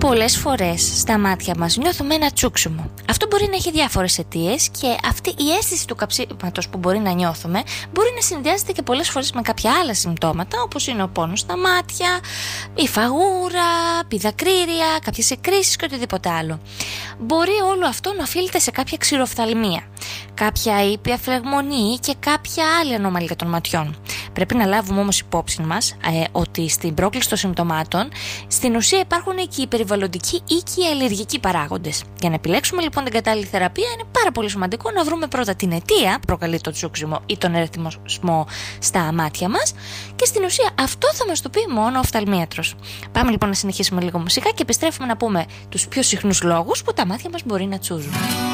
Πολλές φορές στα μάτια μας νιώθουμε ένα τσούξιμο. Αυτό μπορεί να έχει διάφορες αιτίες και αυτή η αίσθηση του καψίματος που μπορεί να νιώθουμε μπορεί να συνδυάζεται και πολλές φορές με κάποια άλλα συμπτώματα, όπως είναι ο πόνος στα μάτια, η φαγούρα, πηδακρύρια, κάποιες εκκρίσεις και οτιδήποτε άλλο. Μπορεί όλο αυτό να οφείλεται σε κάποια ξηροφθαλμία, κάποια ήπια φλεγμονή και κάποια άλλη ανομαλία των ματιών. Πρέπει να λάβουμε όμως υπόψη μας ότι στην πρόκληση των συμπτωμάτων στην ουσία υπάρχουν και οι περιβαλλοντικοί ή και οι αλλεργικοί παράγοντες. Για να επιλέξουμε λοιπόν την κατάλληλη θεραπεία είναι πάρα πολύ σημαντικό να βρούμε πρώτα την αιτία που προκαλεί το τσούξιμο ή τον ερεθισμό στα μάτια μας και στην ουσία αυτό θα μας το πει μόνο ο οφθαλμίατρος. Πάμε λοιπόν να συνεχίσουμε λίγο μουσικά και επιστρέφουμε να πούμε τους πιο συχνούς λόγους που τα μάτια μας μπορεί να τσούζουν.